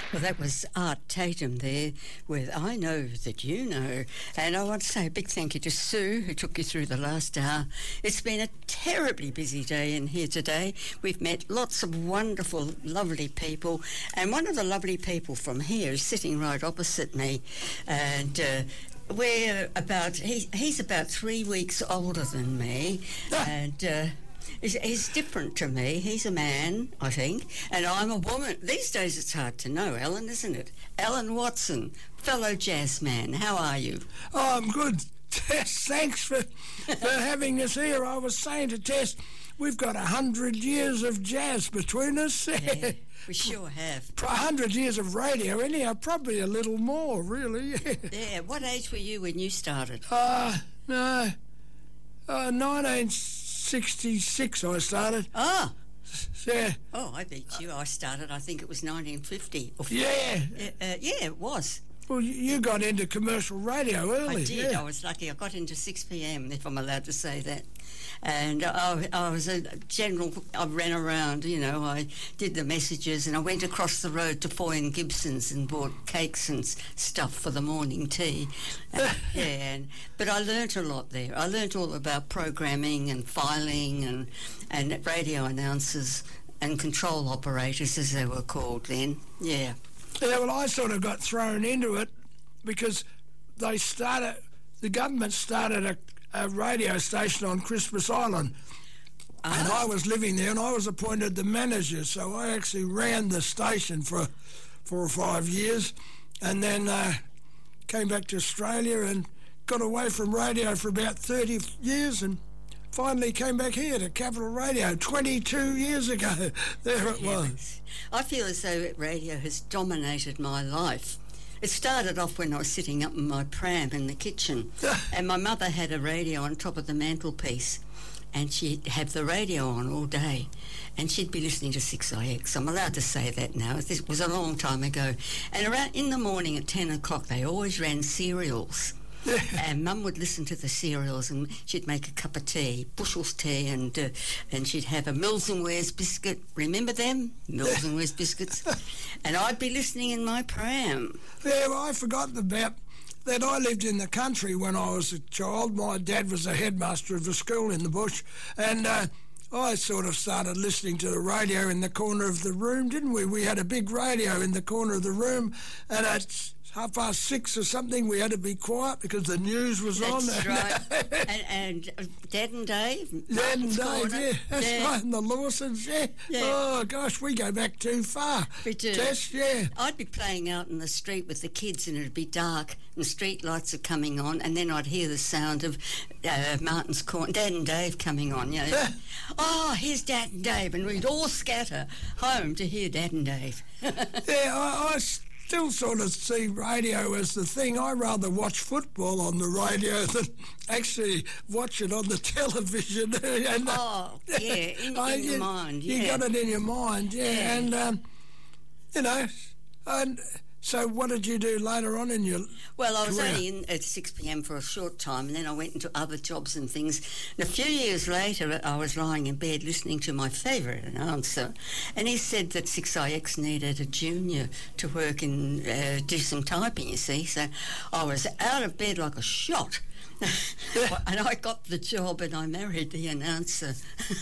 Well, that was Art Tatum there with I Know That You Know. And I want to say a big thank you to Sue, who took you through the last hour. It's been a terribly busy day in here today. We've met lots of wonderful, lovely people. And one of the lovely people from here is sitting right opposite me. And we're about, he's about 3 weeks older than me. And he's different to me. He's a man, I think, and I'm a woman. These days it's hard to know, Alan, isn't it? Alan Watson, fellow jazz man. How are you? Oh, I'm good. Tess, thanks for having us here. I was saying to Tess, we've got 100 years of jazz between us. Yeah, we sure have. 100 years of radio, anyhow, probably a little more, really. Yeah, what age were you when you started? 1966 I started. Oh. Yeah. Oh, I beat you. I started, I think it was 1950. Yeah. Yeah, it was. Well, you got into commercial radio early. I did. Yeah. I was lucky. I got into 6 p.m, if I'm allowed to say that. And I was a general, I ran around, you know, I did the messages, and I went across the road to Foy and Gibson's and bought cakes and stuff for the morning tea. But I learnt a lot there. I learnt all about programming and filing and radio announcers and control operators, as they were called then. Yeah. Yeah, well, I sort of got thrown into it because the government started a radio station on Christmas Island. And I was living there and I was appointed the manager, so I actually ran the station for 4 or 5 years, and then came back to Australia and got away from radio for about 30 years and finally came back here to Capital Radio 22 years ago. There it was. I feel as though radio has dominated my life. It started off when I was sitting up in my pram in the kitchen, and my mother had a radio on top of the mantelpiece, and she'd have the radio on all day, and she'd be listening to 6IX. I'm allowed to say that now. It was a long time ago. And around in the morning at 10 o'clock, they always ran serials. And Mum would listen to the cereals, and she'd make a cup of tea, Bushell's tea, and she'd have a Mills and Wares biscuit. Remember them? Mills and Wares biscuits. And I'd be listening in my pram. Yeah, well, I forgot about that. I lived in the country when I was a child. My dad was a headmaster of a school in the bush, and I sort of started listening to the radio in the corner of the room, didn't we? We had a big radio in the corner of the room, and at 6:30 or something, we had to be quiet because the news was on. That's right. and Dad and Dave? Dad and Dave, corner. yeah. That's right, and the Lawsons, yeah. Oh, gosh, we go back too far. We do. Tess, yeah. I'd be playing out in the street with the kids, and it'd be dark, and street lights are coming on, and then I'd hear the sound of Martin's Corner, Dad and Dave coming on, you know. Oh, here's Dad and Dave, and we'd all scatter home to hear Dad and Dave. Yeah, I still sort of see radio as the thing. I rather watch football on the radio than actually watch it on the television. And, in your mind, yeah. You got it in your mind, yeah. And, you know, and so what did you do later on in your Well, I was career? only in at 6 p.m. for a short time, and then I went into other jobs and things. And a few years later, I was lying in bed listening to my favourite announcer, and he said that 6IX needed a junior to work and do some typing, you see. So I was out of bed like a shot. And I got the job, and I married the announcer.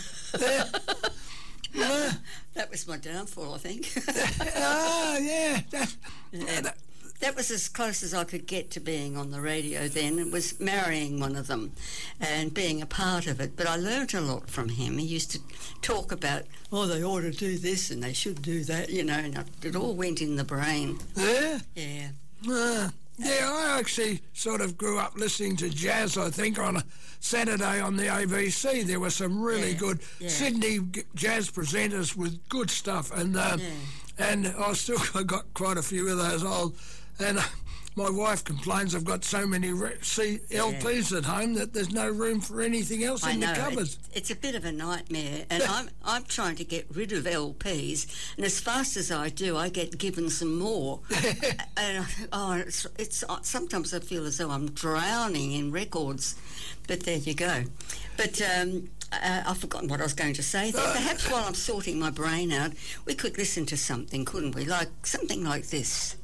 That was my downfall, I think. Yeah. That was as close as I could get to being on the radio then. It was marrying one of them and being a part of it. But I learnt a lot from him. He used to talk about, they ought to do this and they should do that, you know, and it all went in the brain. Yeah? Yeah. Yeah, I actually sort of grew up listening to jazz, I think, on a Saturday on the ABC. There were some really good Sydney jazz presenters with good stuff, and I still got quite a few of those old. And My wife complains I've got so many LPs at home that there's no room for anything else in the cupboards. It's a bit of a nightmare, and I'm trying to get rid of LPs, and as fast as I do, I get given some more. And it's sometimes I feel as though I'm drowning in records, but there you go. But I've forgotten what I was going to say. Perhaps while I'm sorting my brain out, we could listen to something, couldn't we? Like something like this.